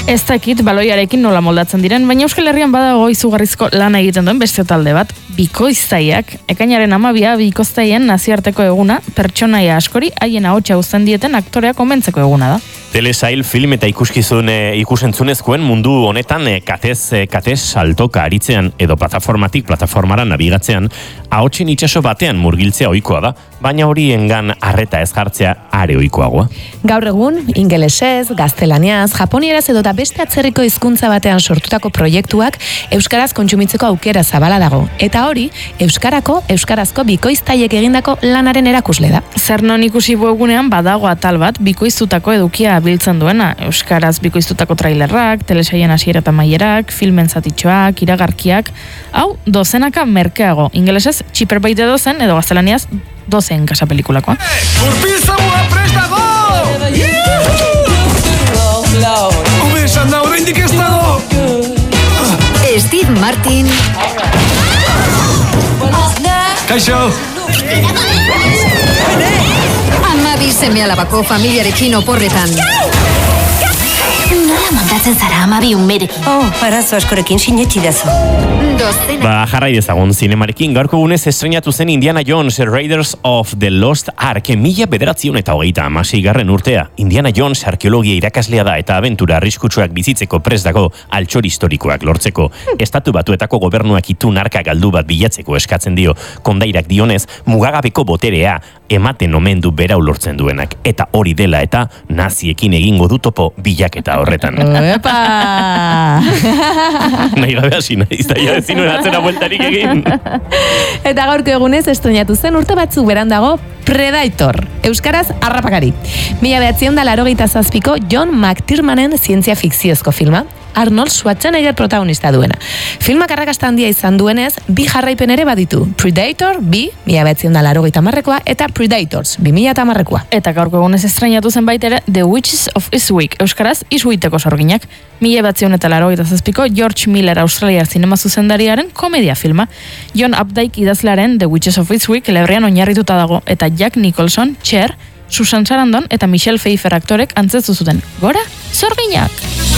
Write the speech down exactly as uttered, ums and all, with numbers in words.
Ez dakit baloiarekin nola moldatzen diren, baina Euskal Herrian badago izugarrizko lana egiten duen beste talde bat, bikoiztaiak. Ekainaren amabia bikoiztaien nazioarteko eguna, pertsonaia askori haien ahotsa uzten dieten aktorea komentzeko eguna da. Telesail film eta ikuskizun e, ikusentzunezkoen mundu honetan e, katez, e, katez saltoka aritzean edo plataformatik plataformara nabigatzean, ahotsen itsaso batean murgiltzea ohikoa da, baina horiengan arreta ez jartzea are ohikoagoa. Gaur egun, ingelesez, gaztelaniaz, japonieraz edota beste atzerriko hizkuntza batean sortutako proiektuak euskaraz kontsumitzeko aukera zabala dago. Eta hori, euskarako, euskarazko bikoiztaiek egindako lanaren erakusle da. Zer non ikusi webgunean badago atal bat bikoiztutako edukia biltzen duena. Euskaraz bikoiztutako trailerrak, telesaien hasiera eta amaierak, filmen zatitxoak, iragarkiak, hau dozenaka merkeago. Ingelesez, txiper baite dozen, edo gaztelaniaz, dozen kasa pelikulakoa. Urpizamua prest dago! Hube esan da, oraindik ez dago! Steve Martin. Kaixo! Amabi seme-alabako familiarekin oporretan. Nola mandatzen zara amabi unmerekin? Oh, arazo askorekin sinetxi dazu. Dozena. Ba, jarrai dezagun zinemarekin, gaurko gunez estrenatu zen Indiana Jones Raiders of the Lost Ark, mila bederatzion eta hogeita hamasei garren urtea. Indiana Jones arkeologia irakaslea da eta abentura arriskutsuak bizitzeko prest dago altxor historikoak lortzeko. Estatu Batuetako gobernuak itun arka galdu bat bilatzeko eskatzen dio. Kondairak dionez, mugagabeko boterea ematen omen du berau lortzen duenak. Eta hori dela eta naziekin egingo du topo bilaketa horretan. Epa! Nahi gabe hasi nahi, zaila ezinuen atzera bueltarik egin. Eta gaurko egunez estrenatu zen urte batzuk berandago Predator, euskaraz harrapakari. Mila behatziehun eta laurogeita zazpiko John McTiernanen zientzia fikziozko filma, Arnold Schwarzenegger protagonista duena. Filmak arrakasta handia izan duenez, bi jarraipen ere baditu. Predator, bi, mila behatziehun eta laurogeita hamarrekoa, eta Predators, bi mila hamarrekoa. Eta gaurko egunez estrenatu zen baita ere The Witches of Eastwick, euskaraz Eastwickeko sorginak. Mila behatziehun eta laurogeita zazpiko George Miller australiar zinema zuzendariaren komedia filma. John Updike idazlearen The Witches of Eastwick lebrean oinarrituta dago, eta Jack Nicholson, Cher, Susan Sarandon eta Michelle Pfeiffer aktorek antzestu zuten. Gora, sorginak!